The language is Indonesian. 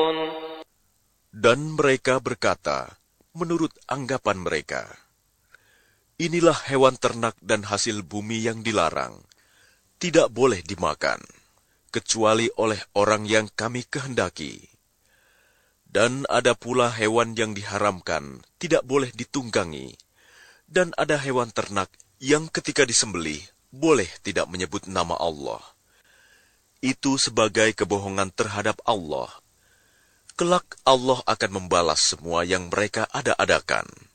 Dan mereka berkata, menurut anggapan mereka, inilah hewan ternak dan hasil bumi yang dilarang, tidak boleh dimakan, kecuali oleh orang yang kami kehendaki. Dan ada pula hewan yang diharamkan, tidak boleh ditunggangi, dan ada hewan ternak yang ketika disembelih, boleh tidak menyebut nama Allah. Itu sebagai kebohongan terhadap Allah. Kelak Allah akan membalas semua yang mereka ada-adakan.